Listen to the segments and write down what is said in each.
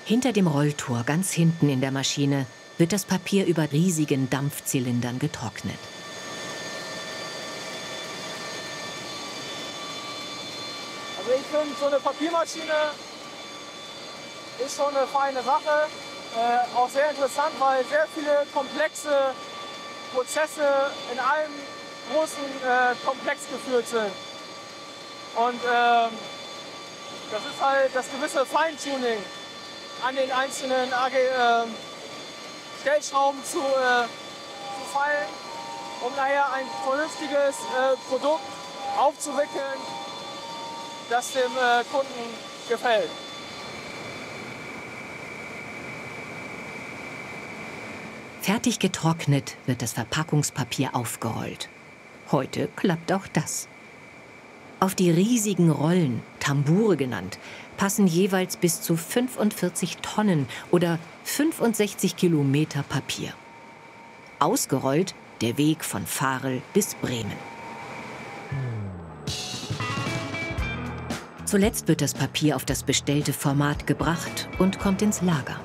Hinter dem Rolltor, ganz hinten in der Maschine, wird das Papier über riesigen Dampfzylindern getrocknet. Also ich finde, so eine Papiermaschine ist schon eine feine Sache. Auch sehr interessant, weil sehr viele komplexe Prozesse in einem großen Komplex geführt sind. Und das ist halt das gewisse Feintuning an den einzelnen Stellschrauben zu feilen, um nachher ein vernünftiges Produkt aufzuwickeln, das dem Kunden gefällt. Fertig getrocknet wird das Verpackungspapier aufgerollt. Heute klappt auch das. Auf die riesigen Rollen, Tambure genannt, passen jeweils bis zu 45 Tonnen oder 65 Kilometer Papier. Ausgerollt der Weg von Varel bis Bremen. Zuletzt wird das Papier auf das bestellte Format gebracht und kommt ins Lager.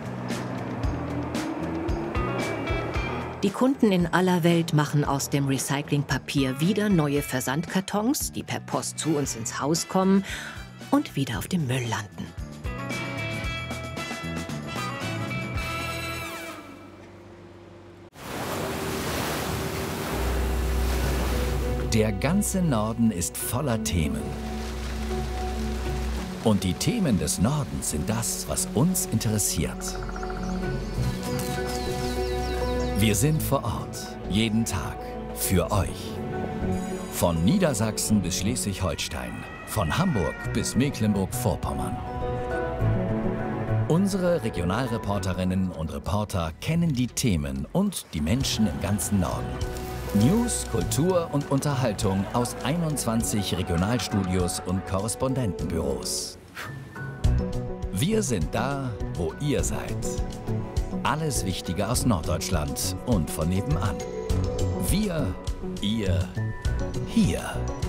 Die Kunden in aller Welt machen aus dem Recyclingpapier wieder neue Versandkartons, die per Post zu uns ins Haus kommen und wieder auf dem Müll landen. Der ganze Norden ist voller Themen. Und die Themen des Nordens sind das, was uns interessiert. Wir sind vor Ort, jeden Tag, für euch. Von Niedersachsen bis Schleswig-Holstein, von Hamburg bis Mecklenburg-Vorpommern. Unsere Regionalreporterinnen und Reporter kennen die Themen und die Menschen im ganzen Norden. News, Kultur und Unterhaltung aus 21 Regionalstudios und Korrespondentenbüros. Wir sind da, wo ihr seid. Alles Wichtige aus Norddeutschland und von nebenan. Wir, ihr, hier.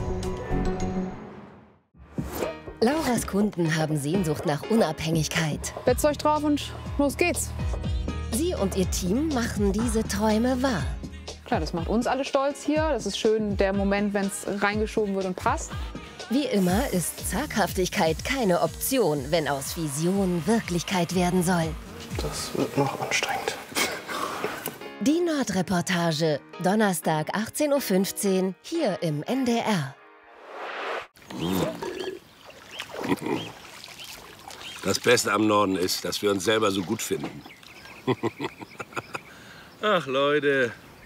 Lauras Kunden haben Sehnsucht nach Unabhängigkeit. Bettzeug drauf und los geht's. Sie und ihr Team machen diese Träume wahr. Klar, das macht uns alle stolz hier. Das ist schön, der Moment, wenn es reingeschoben wird und passt. Wie immer ist Zaghaftigkeit keine Option, wenn aus Vision Wirklichkeit werden soll. Das wird noch anstrengend. Die Nordreportage, Donnerstag 18:15 Uhr, hier im NDR. Das Beste am Norden ist, dass wir uns selber so gut finden. Ach, Leute.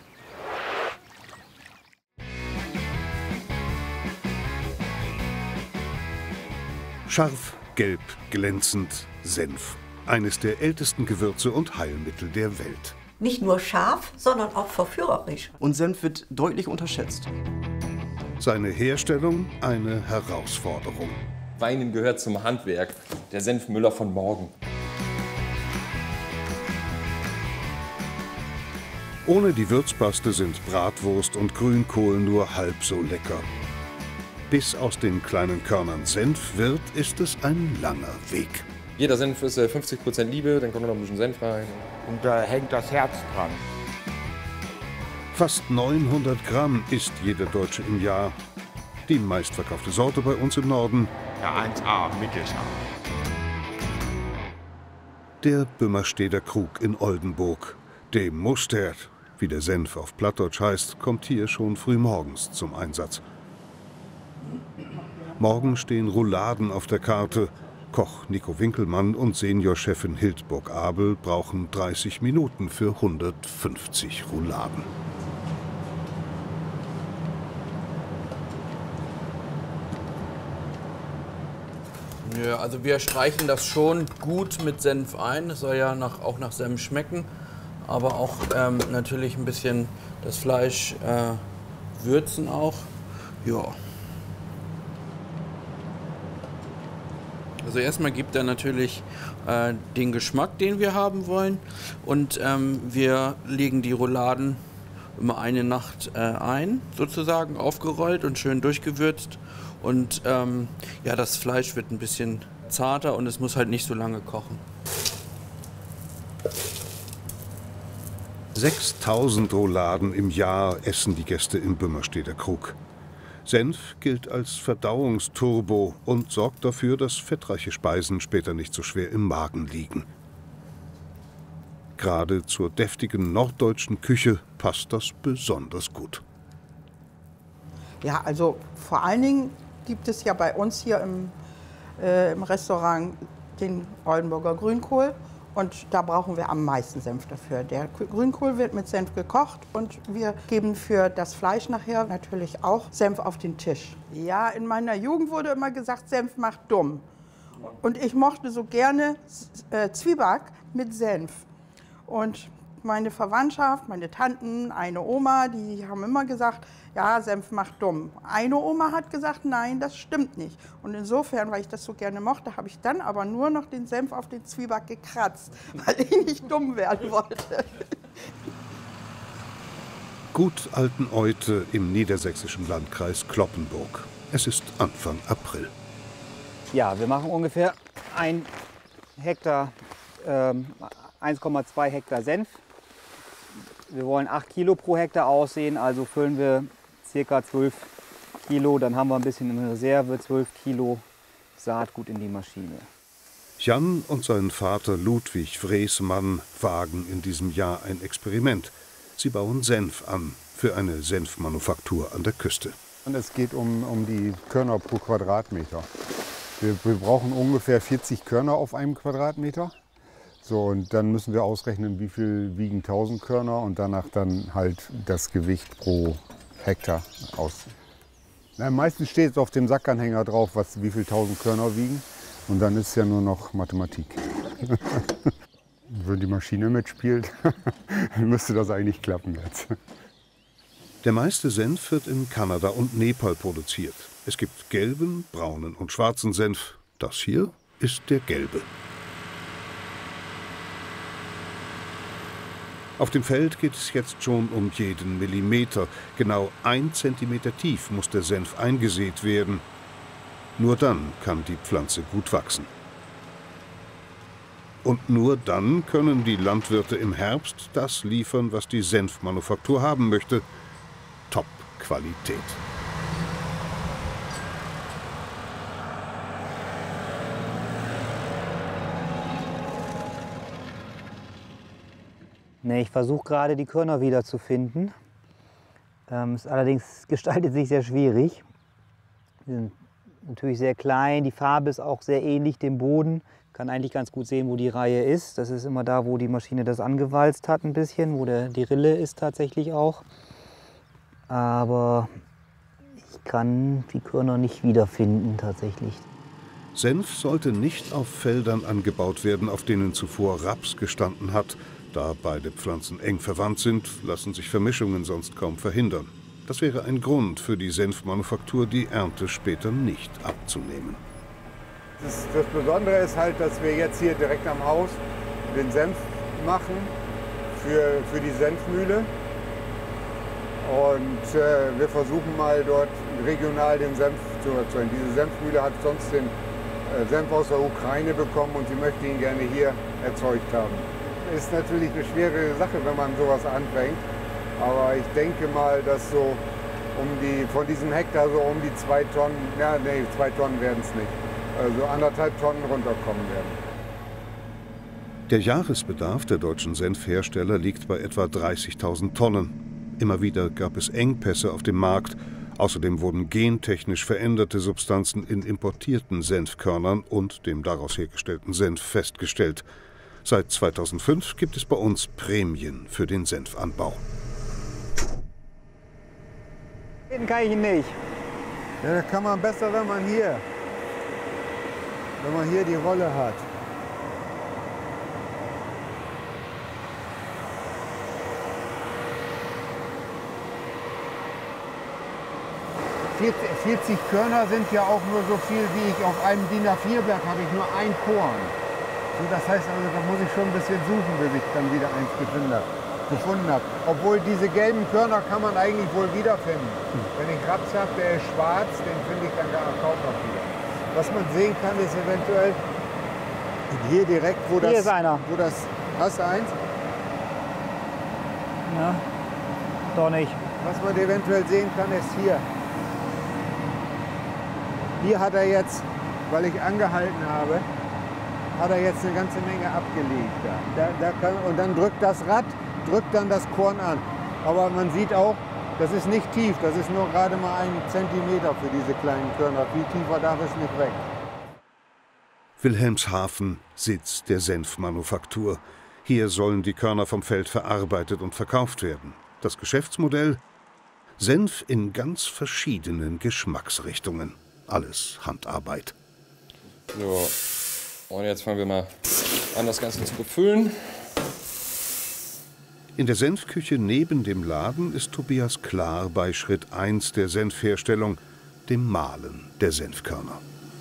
Scharf, gelb, glänzend, Senf. Eines der ältesten Gewürze und Heilmittel der Welt. Nicht nur scharf, sondern auch verführerisch. Und Senf wird deutlich unterschätzt. Seine Herstellung eine Herausforderung. Weinen gehört zum Handwerk. Der Senfmüller von morgen. Ohne die Würzpaste sind Bratwurst und Grünkohl nur halb so lecker. Bis aus den kleinen Körnern Senf wird, ist es ein langer Weg. Jeder Senf ist 50% Liebe, dann kommt noch ein bisschen Senf rein. Und da hängt das Herz dran. Fast 900 Gramm isst jeder Deutsche im Jahr. Die meistverkaufte Sorte bei uns im Norden. Ja, 1A, mittelscharf. Der Bümmersteder Krug in Oldenburg. Dem Mustard, wie der Senf auf Plattdeutsch heißt, kommt hier schon frühmorgens zum Einsatz. Morgen stehen Rouladen auf der Karte. Koch Nico Winkelmann und Seniorchefin Hildburg-Abel brauchen 30 Minuten für 150 Rouladen. Ja, also wir streichen das schon gut mit Senf ein. Es soll ja auch nach Senf schmecken, aber auch natürlich ein bisschen das Fleisch würzen auch. Ja. Also erstmal gibt er natürlich den Geschmack, den wir haben wollen, und wir legen die Rouladen immer eine Nacht ein, sozusagen aufgerollt und schön durchgewürzt, und ja, das Fleisch wird ein bisschen zarter und es muss halt nicht so lange kochen. 6.000 Rouladen im Jahr essen die Gäste im Bümmersteder Krug. Senf gilt als Verdauungsturbo und sorgt dafür, dass fettreiche Speisen später nicht so schwer im Magen liegen. Gerade zur deftigen norddeutschen Küche passt das besonders gut. Ja, also vor allen Dingen gibt es ja bei uns hier im Restaurant den Oldenburger Grünkohl. Und da brauchen wir am meisten Senf dafür. Der Grünkohl wird mit Senf gekocht und wir geben für das Fleisch nachher natürlich auch Senf auf den Tisch. Ja, in meiner Jugend wurde immer gesagt, Senf macht dumm. Und ich mochte so gerne Zwieback mit Senf. Und meine Verwandtschaft, meine Tanten, eine Oma, die haben immer gesagt, ja, Senf macht dumm. Eine Oma hat gesagt, nein, das stimmt nicht. Und insofern, weil ich das so gerne mochte, habe ich dann aber nur noch den Senf auf den Zwieback gekratzt, weil ich nicht dumm werden wollte. Gut Alteneute im niedersächsischen Landkreis Cloppenburg. Es ist Anfang April. Ja, wir machen ungefähr 1 Hektar, 1,2 Hektar Senf. Wir wollen 8 Kilo pro Hektar aussehen, also füllen wir ca. 12 Kilo. Dann haben wir ein bisschen in Reserve, 12 Kilo Saatgut in die Maschine. Jan und sein Vater Ludwig Wreesmann wagen in diesem Jahr ein Experiment. Sie bauen Senf an für eine Senfmanufaktur an der Küste. Und es geht um die Körner pro Quadratmeter. Wir brauchen ungefähr 40 Körner auf einem Quadratmeter. So, und dann müssen wir ausrechnen, wie viel wiegen 1000 Körner und danach dann halt das Gewicht pro Hektar aus. Na, meistens steht es auf dem Sackanhänger drauf, wie viel 1000 Körner wiegen. Und dann ist es ja nur noch Mathematik. Wenn die Maschine mitspielt, dann müsste das eigentlich klappen jetzt. Der meiste Senf wird in Kanada und Nepal produziert. Es gibt gelben, braunen und schwarzen Senf. Das hier ist der gelbe. Auf dem Feld geht es jetzt schon um jeden Millimeter. Genau 1 Zentimeter tief muss der Senf eingesät werden. Nur dann kann die Pflanze gut wachsen. Und nur dann können die Landwirte im Herbst das liefern, was die Senfmanufaktur haben möchte: Top-Qualität. Nee, ich versuche gerade, die Körner wiederzufinden. Allerdings gestaltet sich sehr schwierig. Die sind natürlich sehr klein, die Farbe ist auch sehr ähnlich dem Boden. Kann eigentlich ganz gut sehen, wo die Reihe ist. Das ist immer da, wo die Maschine das angewalzt hat ein bisschen, wo die Rille ist tatsächlich auch. Aber ich kann die Körner nicht wiederfinden tatsächlich. Senf sollte nicht auf Feldern angebaut werden, auf denen zuvor Raps gestanden hat. Da beide Pflanzen eng verwandt sind, lassen sich Vermischungen sonst kaum verhindern. Das wäre ein Grund für die Senfmanufaktur, die Ernte später nicht abzunehmen. Das Besondere ist halt, dass wir jetzt hier direkt am Haus den Senf machen für die Senfmühle. Und wir versuchen mal dort regional den Senf zu erzeugen. Diese Senfmühle hat sonst den Senf aus der Ukraine bekommen und sie möchte ihn gerne hier erzeugt haben. Ist natürlich eine schwere Sache, wenn man sowas anfängt. Aber ich denke mal, dass so von diesem Hektar so um die 2 Tonnen, ja, nee, 2 Tonnen werden es nicht, also 1,5 Tonnen runterkommen werden. Der Jahresbedarf der deutschen Senfhersteller liegt bei etwa 30.000 Tonnen. Immer wieder gab es Engpässe auf dem Markt. Außerdem wurden gentechnisch veränderte Substanzen in importierten Senfkörnern und dem daraus hergestellten Senf festgestellt. Seit 2005 gibt es bei uns Prämien für den Senfanbau. Den kann ich nicht. Ja, das kann man besser, wenn man hier die Rolle hat. ...40 Körner sind ja auch nur so viel, wie ich auf einem DIN A4-Blatt habe ich nur ein Korn. So, das heißt also, da muss ich schon ein bisschen suchen, bis ich dann wieder eins gefunden habe. Obwohl diese gelben Körner kann man eigentlich wohl wiederfinden. Wenn ich Raps habe, der ist schwarz, den finde ich dann kaum noch wieder. Was man sehen kann, ist eventuell hier direkt, wo das... Hier ist einer. Hast du eins? Ja, doch nicht. Was man eventuell sehen kann, ist hier. Hier hat er jetzt, weil ich angehalten habe, hat er jetzt eine ganze Menge abgelegt. Und dann drückt das Rad, drückt dann das Korn an. Aber man sieht auch, das ist nicht tief, das ist nur gerade mal 1 Zentimeter für diese kleinen Körner. Viel tiefer darf es nicht weg. Wilhelmshaven, Sitz der Senfmanufaktur. Hier sollen die Körner vom Feld verarbeitet und verkauft werden. Das Geschäftsmodell? Senf in ganz verschiedenen Geschmacksrichtungen. Alles Handarbeit. So, und jetzt fangen wir mal an, das Ganze zu befüllen. In der Senfküche neben dem Laden ist Tobias Klar bei Schritt 1 der Senfherstellung, dem Mahlen der Senfkörner.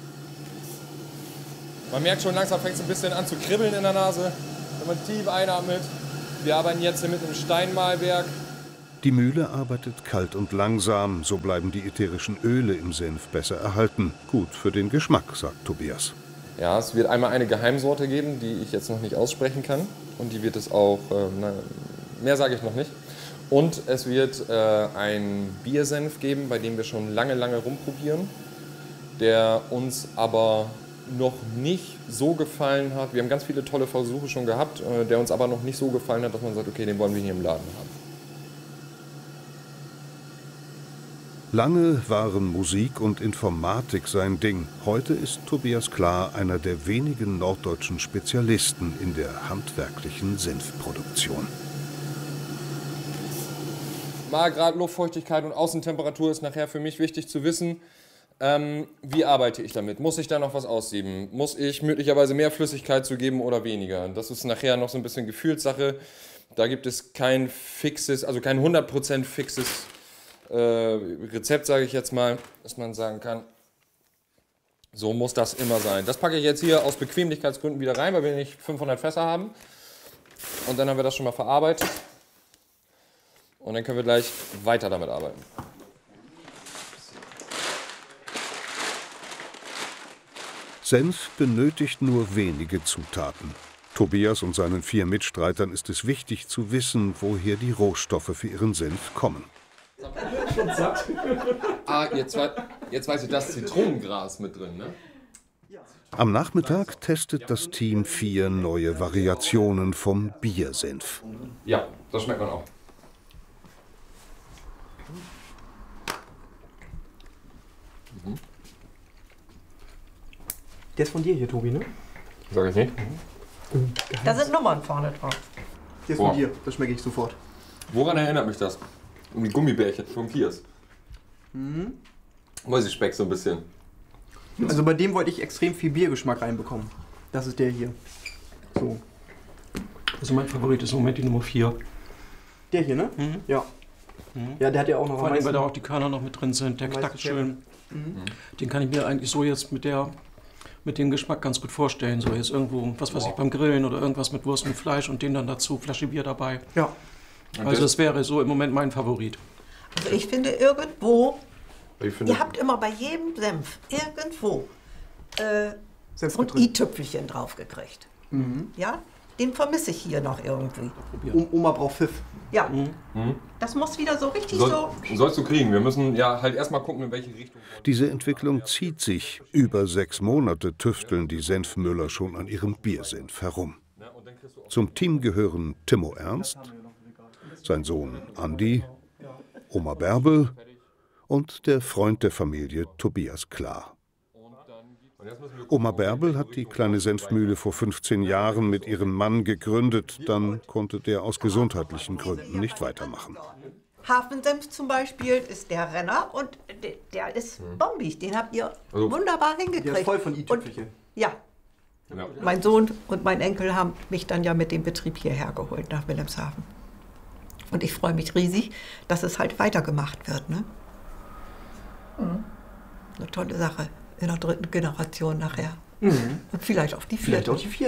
Man merkt schon, langsam fängt es ein bisschen an zu kribbeln in der Nase, wenn man tief einatmet. Wir arbeiten jetzt hier mit einem Steinmahlwerk. Die Mühle arbeitet kalt und langsam, so bleiben die ätherischen Öle im Senf besser erhalten. Gut für den Geschmack, sagt Tobias. Ja, es wird einmal eine Geheimsorte geben, die ich jetzt noch nicht aussprechen kann. Und die wird es auch, mehr sage ich noch nicht. Und es wird einen Biersenf geben, bei dem wir schon lange rumprobieren, der uns aber noch nicht so gefallen hat. Wir haben ganz viele tolle Versuche schon gehabt, der uns aber noch nicht so gefallen hat, dass man sagt, okay, den wollen wir hier im Laden haben. Lange waren Musik und Informatik sein Ding. Heute ist Tobias Klar einer der wenigen norddeutschen Spezialisten in der handwerklichen Senfproduktion. Malgrad, Luftfeuchtigkeit und Außentemperatur ist nachher für mich wichtig zu wissen. Wie arbeite ich damit? Muss ich da noch was aussieben? Muss ich möglicherweise mehr Flüssigkeit zugeben oder weniger? Das ist nachher noch so ein bisschen Gefühlssache. Da gibt es kein fixes, also kein 100% fixes Rezept, sage ich jetzt mal, dass man sagen kann, so muss das immer sein. Das packe ich jetzt hier aus Bequemlichkeitsgründen wieder rein, weil wir nicht 500 Fässer haben. Und dann haben wir das schon mal verarbeitet. Und dann können wir gleich weiter damit arbeiten. Senf benötigt nur wenige Zutaten. Tobias und seinen 4 Mitstreitern ist es wichtig zu wissen, woher die Rohstoffe für ihren Senf kommen. Jetzt weiß ich, das Zitronengras mit drin, ne? Am Nachmittag testet das Team 4 neue Variationen vom Biersenf. Ja, das schmeckt man auch. Der ist von dir hier, Tobi, ne? Sag ich nicht. Da sind Nummern vorne drauf. Der ist von dir, das schmecke ich sofort. Woran erinnert mich das? Um die Gummibärchen vom Kiers. Mäusespeck so ein bisschen. Also bei dem wollte ich extrem viel Biergeschmack reinbekommen. Das ist der hier. So. Also mein Favorit ist im Moment die Nummer 4. Der hier, ne? Mhm. Ja. Mhm. Ja, der hat ja auch noch vor allem, weil da auch die Körner noch mit drin sind. Der knackt schön. Mhm. Den kann ich mir eigentlich so jetzt mit dem Geschmack ganz gut vorstellen. So jetzt irgendwo, was weiß ich, beim Grillen oder irgendwas mit Wurst und Fleisch und den dann dazu, Flasche Bier dabei. Ja. Also das wäre so im Moment mein Favorit. Also ich finde irgendwo, ihr habt immer bei jedem Senf irgendwo so ein i-Tüpfelchen drauf gekriegt. Mhm. Ja, den vermisse ich hier noch irgendwie. Oma braucht Pfiff. Ja, das muss wieder so richtig Sollst du kriegen. Wir müssen ja halt erstmal gucken, in welche Richtung. Diese Entwicklung zieht sich. Über 6 Monate tüfteln die Senfmüller schon an ihrem Biersenf herum. Zum Team gehören Timo Ernst, sein Sohn Andi, Oma Bärbel und der Freund der Familie Tobias Klar. Oma Bärbel hat die kleine Senfmühle vor 15 Jahren mit ihrem Mann gegründet. Dann konnte der aus gesundheitlichen Gründen nicht weitermachen. Hafensenf zum Beispiel ist der Renner und der ist bombig. Den habt ihr wunderbar hingekriegt. Der ist voll von i-Tüpfelchen. Ja. Genau. Mein Sohn und mein Enkel haben mich dann ja mit dem Betrieb hierher geholt, nach Wilhelmshaven. Und ich freue mich riesig, dass es halt weitergemacht wird. Ne? Eine tolle Sache. In der 3. Generation nachher. Und vielleicht auch die 4. Vielleicht auch die 4.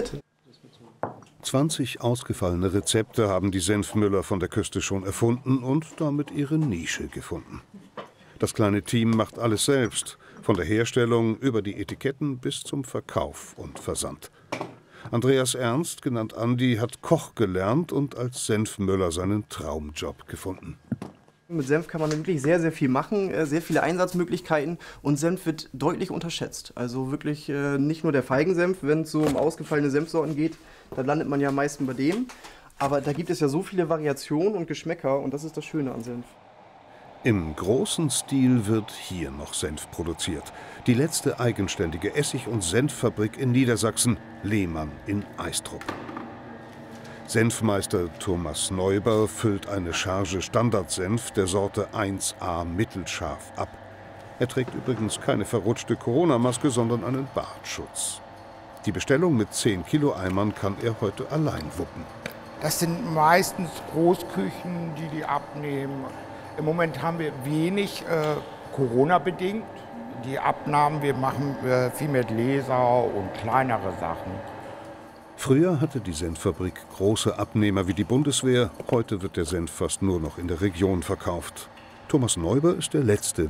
20 ausgefallene Rezepte haben die Senfmüller von der Küste schon erfunden und damit ihre Nische gefunden. Das kleine Team macht alles selbst, von der Herstellung über die Etiketten bis zum Verkauf und Versand. Andreas Ernst, genannt Andi, hat Koch gelernt und als Senfmüller seinen Traumjob gefunden. Mit Senf kann man wirklich sehr, sehr viel machen, sehr viele Einsatzmöglichkeiten und Senf wird deutlich unterschätzt. Also wirklich nicht nur der Feigensenf, wenn es so um ausgefallene Senfsorten geht, da landet man ja am meisten bei dem. Aber da gibt es ja so viele Variationen und Geschmäcker und das ist das Schöne an Senf. Im großen Stil wird hier noch Senf produziert. Die letzte eigenständige Essig- und Senffabrik in Niedersachsen, Lehmann in Aistrup. Senfmeister Thomas Neuber füllt eine Charge Standardsenf der Sorte 1A mittelscharf ab. Er trägt übrigens keine verrutschte Corona-Maske, sondern einen Bartschutz. Die Bestellung mit 10 Kilo Eimern kann er heute allein wuppen. Das sind meistens Großküchen, die abnehmen. Im Moment haben wir wenig Corona-bedingt. Die Abnahmen, wir machen viel mehr Gläser und kleinere Sachen. Früher hatte die Senffabrik große Abnehmer wie die Bundeswehr. Heute wird der Senf fast nur noch in der Region verkauft. Thomas Neuber ist der Letzte,